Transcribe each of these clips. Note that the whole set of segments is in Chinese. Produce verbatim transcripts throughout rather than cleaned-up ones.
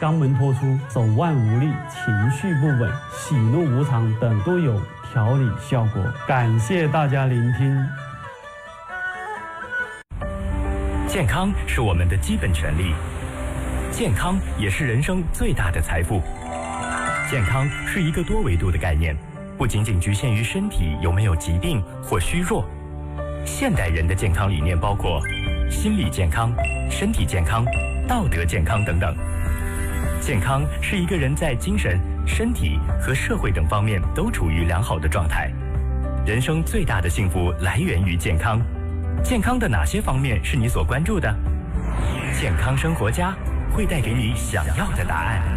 肛门脱出、手腕无力、情绪不稳、喜怒无常等都有调理效果。感谢大家聆听。 健康是我们的基本权利，健康也是人生最大的财富。健康是一个多维度的概念，不仅仅局限于身体有没有疾病或虚弱。现代人的健康理念包括心理健康、身体健康、道德健康等等。健康是一个人在精神、身体和社会等方面都处于良好的状态。人生最大的幸福来源于健康。健康的哪些方面是你所关注的？健康生活家会带给你想要的答案。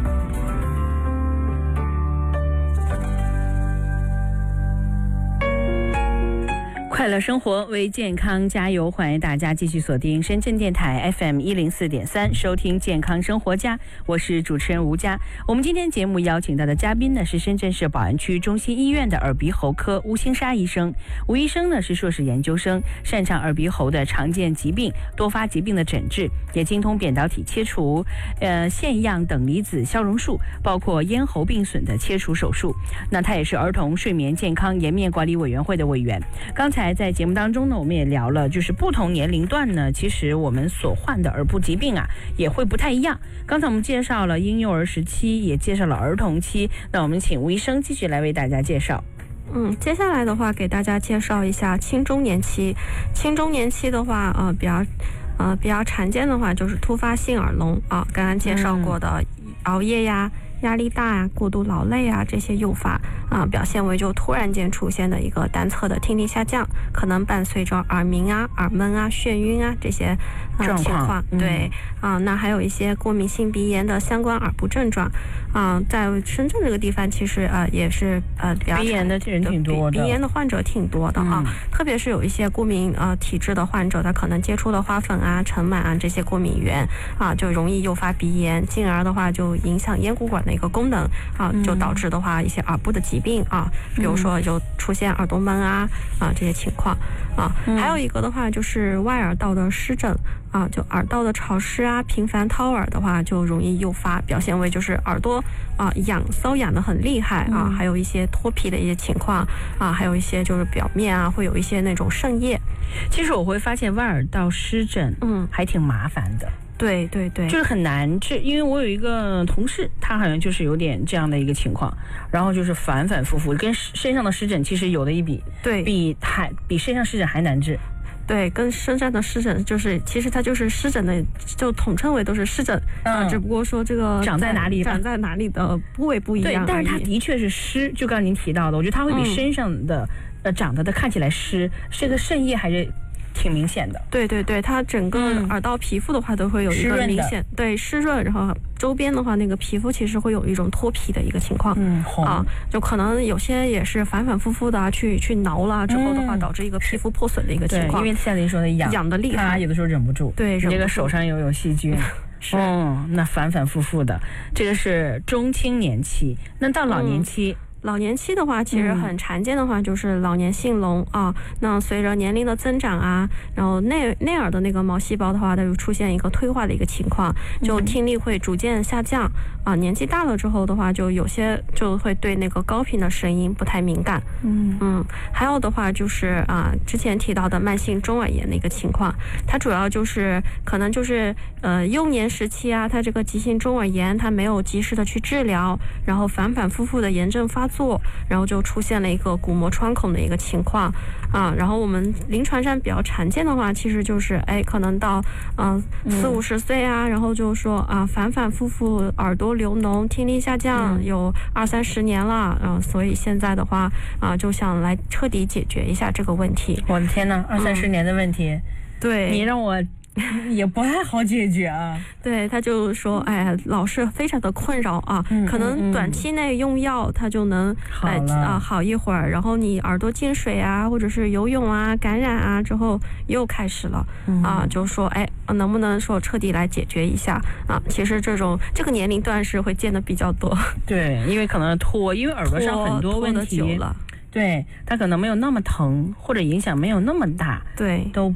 快乐生活，为健康加油！欢迎大家继续锁定深圳电台 F M 一零四点三，收听健康生活家，我是主持人吴佳。我们今天节目邀请到的嘉宾呢是深圳市宝安区中心医院的耳鼻喉科吴兴沙医生。吴医生呢是硕士研究生，擅长耳鼻喉的常见疾病、多发疾病的诊治，也精通扁桃体切除、呃腺样等离子消融术，包括咽喉病损的切除手术。那他也是儿童睡眠健康颜面管理委员会的委员。刚才在节目当中呢，我们也聊了，就是不同年龄段呢，其实我们所患的耳部疾病啊，也会不太一样。刚才我们介绍了婴幼儿时期，也介绍了儿童期，那我们请吴医生继续来为大家介绍。 嗯，接下来的话，给大家介绍一下青中年期。青中年期的话，呃，比较，呃，比较常见的话就是突发性耳聋啊，刚刚介绍过的熬夜呀、压力大啊、过度劳累啊这些诱发啊，表现为就突然间出现的一个单侧的听力下降，可能伴随着耳鸣啊、耳闷啊、眩晕啊这些啊情况。嗯、对啊，那还有一些过敏性鼻炎的相关耳部症状啊，在深圳这个地方其实呃也是呃比较鼻炎的人挺多的， 鼻炎的患者挺多的啊，嗯、特别是有一些过敏呃体质的患者，他可能接触了花粉啊、尘螨啊这些过敏源啊，就容易诱发鼻炎，进而的话就影响咽鼓管的一个功能啊，就导致的话一些耳部的疾病啊，比如说就出现耳朵闷啊啊这些情况啊，还有一个的话就是外耳道的湿疹啊，就耳道的潮湿啊、频繁掏耳的话，就容易诱发，表现为就是耳朵啊痒、瘙痒的很厉害啊，还有一些脱皮的一些情况啊，还有一些就是表面啊会有一些那种渗液。 其实我会发现外耳道湿疹，嗯，还挺麻烦的。 对对对， 就是很难治，因为我有一个同事，他好像就是有点这样的一个情况，然后就是反反复复，跟身上的湿疹其实有的一比， 对， 比还比身上湿疹还难治。 对，跟身上的湿疹就是，其实它就是湿疹的，就统称为都是湿疹，嗯、啊，只不过说这个长在哪里， 长在哪里的部位不一样而已。 对，但是它的确是湿，就刚刚您提到的，我觉得它会比身上的、嗯、呃长得的看起来湿，这个渗液还是挺明显的。 对对对，它整个耳道皮肤的话都会有一个明显、嗯、对湿润，然后周边的话那个皮肤其实会有一种脱皮的一个情况， 嗯啊，就可能有些也是反反复复的、啊、去去挠了之后的话、嗯、导致一个皮肤破损的一个情况。 因为像您说的痒痒的厉害， 有的时候忍不住， 对， 你这个手上又有细菌。 是， 嗯，那反反复复的，这个是中青年期。那到老年期。嗯老年期的话，其实很常见的话就是老年性聋、嗯、啊。那随着年龄的增长啊，然后内内耳的那个毛细胞的话，它就出现一个退化的一个情况，就听力会逐渐下降啊。年纪大了之后的话，就有些就会对那个高频的声音不太敏感。嗯嗯，还有的话就是啊，之前提到的慢性中耳炎的一个情况，它主要就是可能就是呃幼年时期啊，它这个急性中耳炎它没有及时的去治疗，然后反反复复的炎症发作。做，然后就出现了一个鼓膜穿孔的一个情况啊。然后我们临床上比较常见的话，其实就是哎，可能到嗯、呃、四五十岁啊，然后就说啊反反复复耳朵流脓、听力下降，有二三十年了啊，所以现在的话啊，就想来彻底解决一下这个问题。 我的天哪，二三十年的问题， 嗯、对你让我。也不太好解决啊。 对，他就说，哎呀，老是非常的困扰啊，嗯、可能短期内用药他就能哎啊好一会儿，然后你耳朵进水啊，或者是游泳啊、感染啊之后又开始了、嗯、啊，就说哎，能不能说彻底来解决一下啊？其实这种这个年龄段是会见的比较多。 对，因为可能拖，因为耳朵上很多问题。 拖了。 对，它可能没有那么疼，或者影响没有那么大， 对， 都不想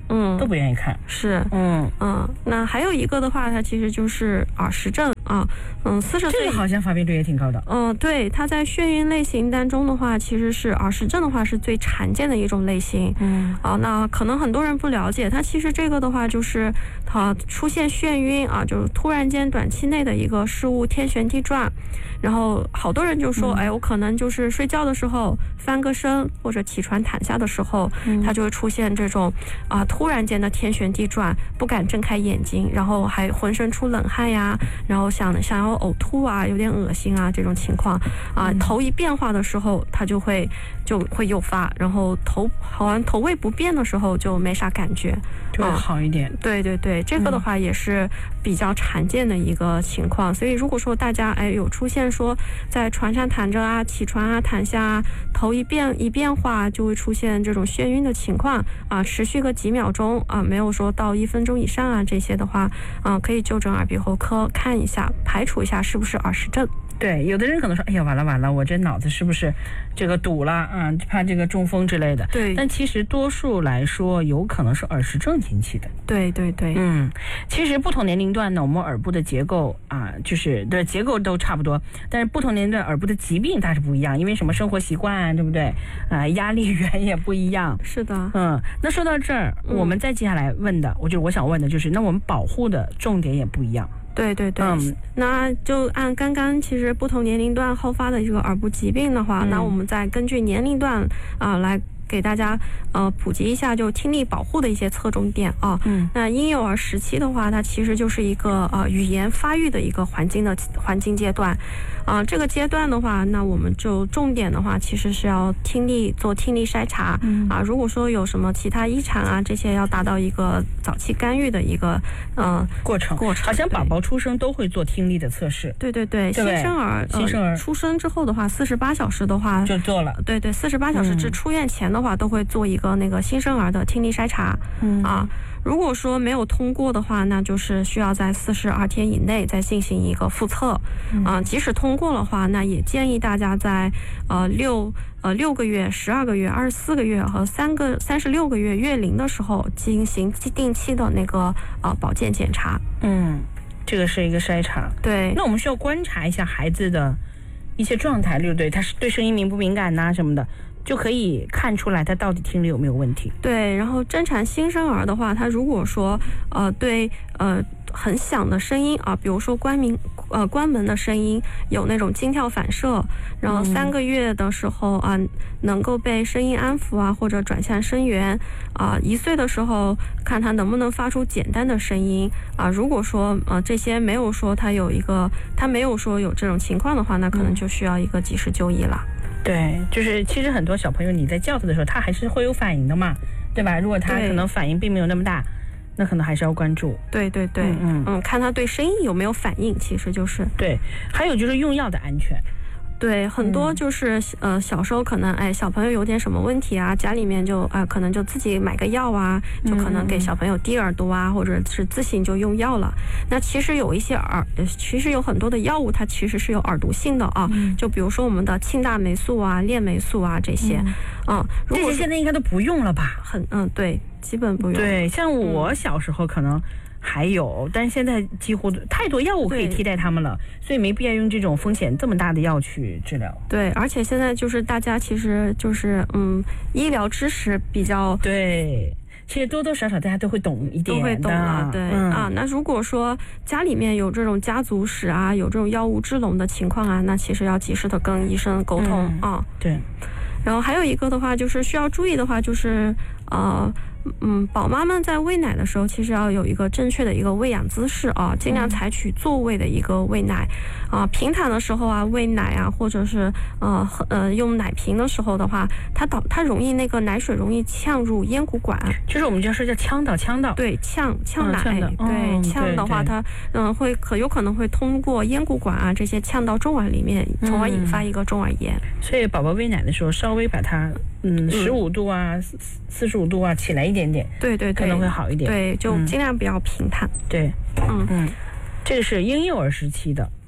嗯，都不愿意看。 是， 嗯嗯，那还有一个的话，它其实就是耳石症啊，嗯，四十岁这个好像发病率也挺高的。 嗯，对，它在眩晕类型当中的话，其实是耳石症的话是最常见的一种类型。 嗯， 啊，那可能很多人不了解，它其实这个的话就是它出现眩晕啊，就是突然间短期内的一个事物天旋地转，然后好多人就说，嗯、哎，我可能就是睡觉的时候翻个身，或者起床躺下的时候，嗯、它就会出现这种啊突然间的天旋地转，不敢睁开眼睛，然后还浑身出冷汗呀，然后想想要呕吐啊，有点恶心啊这种情况啊，头一变化的时候，它就会就会诱发，然后头好像头位不变的时候就没啥感觉， 就会好一点。 啊、对对对，这个的话也是比较常见的一个情况，嗯、所以如果说大家哎有出现说在床上躺着啊，起床啊，躺下啊，头一变一变化就会出现这种眩晕的情况啊，持续个几秒钟啊，没有说到一分钟以上啊，这些的话啊，可以就诊耳鼻喉科看一下，排除一下是不是耳石症。 对，有的人可能说，哎呀，完了完了，我这脑子是不是这个堵了啊？怕这个中风之类的。 对， 但其实多数来说，有可能是耳石症引起的。 对对对， 嗯，其实不同年龄段呢，我们耳部的结构啊，就是对结构都差不多，但是不同年龄段耳部的疾病它是不一样，因为什么生活习惯，对不对？啊，压力源也不一样。 是的， 嗯，那说到这儿，嗯、我们再接下来问的，我就我想问的就是，那我们保护的重点也不一样。 对对对， 嗯， 那就按刚刚其实不同年龄段好发的这个耳部疾病的话，嗯、那我们再根据年龄段啊、呃、来给大家呃普及一下，就听力保护的一些侧重点啊。 嗯， 那婴幼儿时期的话，它其实就是一个呃语言发育的一个环境的环境阶段。啊、呃，这个阶段的话，那我们就重点的话，其实是要听力做听力筛查。 嗯啊，如果说有什么其他异常啊，这些要达到一个早期干预的一个呃过程。 过程， 好像宝宝出生都会做听力的测试。 对对对，新生儿新生儿、呃、 出生之后的话，四十八小时的话就做了。 对对，四十八小时至出院前的话，嗯、都会做一个那个新生儿的听力筛查。 嗯啊。如果说没有通过的话，那就是需要在四十二天以内再进行一个复测。啊、 嗯呃，即使通过的话，那也建议大家在呃六呃六个月、十二个月、二十四个月和三个三十六个月月龄的时候进行定期的那个呃保健检查。 嗯，这个是一个筛查。 对， 那我们需要观察一下孩子的一些状态，对不对？他是对声音敏不敏感呐、啊、什么的。就可以看出来他到底听力有没有问题。 对，然后正常新生儿的话，他如果说呃对呃很响的声音啊，比如说关门呃关门的声音有那种惊跳反射，然后三个月的时候啊、呃、能够被声音安抚啊或者转向声源啊，一岁的时候看他能不能发出简单的声音啊。如果说呃这些没有说他有一个他没有说有这种情况的话，那可能就需要一个及时就医了。 对，就是其实很多小朋友你在叫他的时候，他还是会有反应的嘛，对吧？如果他可能反应并没有那么大，那可能还是要关注。 对对对， 嗯 嗯, 嗯，看他对声音有没有反应，其实就是对。还有就是用药的安全。 对，很多就是呃小时候可能哎小朋友有点什么问题啊，家里面就啊、呃、可能就自己买个药啊，就可能给小朋友滴耳朵啊，或者是自行就用药了。那其实有一些耳，其实有很多的药物它其实是有耳毒性的啊， 嗯、 就比如说我们的庆大霉素啊、链霉素啊这些， 嗯， 啊， 这些现在应该都不用了吧？ 很嗯对，基本不用。 对，像我小时候可能。还有，但是现在几乎太多药物可以替代它们了，所以没必要用这种风险这么大的药去治疗。 对，而且现在就是大家其实就是嗯，医疗知识比较对，其实多多少少大家都会懂一点， 都会懂了。对、 嗯、 啊，那如果说家里面有这种家族史啊，有这种药物制聋的情况啊，那其实要及时的跟医生沟通、 嗯、 啊。 对。 然后还有一个的话，就是需要注意的话，就是呃。嗯，宝妈们在喂奶的时候，其实要有一个正确的一个喂养姿势啊，尽量采取坐位的一个喂奶啊。平躺的时候啊，喂奶啊，或者是呃呃用奶瓶的时候的话，它导它容易那个奶水容易呛入咽鼓管， 就是我们就说叫呛到呛到。对， 呛呛奶， 嗯、 对呛的话，它嗯、呃、会可有可能会通过咽鼓管啊这些呛到中耳里面，从而引发一个中耳炎。 嗯、所以宝宝喂奶的时候，稍微把它嗯十五度啊、四十五度啊起来一点点， 对对对， 可能会好一点。 对，就尽量不要平躺。 对， 嗯嗯，这个是婴幼儿时期的。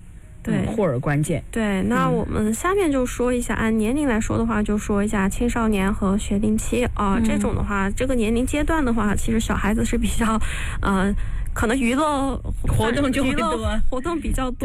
对， 忽而关键。 对，那我们下面就说一下，按年龄来说的话，就说一下青少年和学龄期啊、呃嗯，这种的话，这个年龄阶段的话，其实小孩子是比较，呃，可能娱乐活动就会多， 活动比较多。